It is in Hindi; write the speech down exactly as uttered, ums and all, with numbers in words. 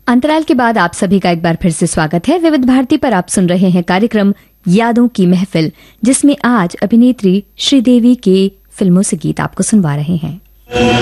अंतराल के बाद आप सभी का एक बार फिर से स्वागत है। विविध भारती पर आप सुन रहे हैं कार्यक्रम यादों की महफिल, जिसमें आज अभिनेत्री श्रीदेवी के फिल्मों से गीत आपको सुनवा रहे हैं।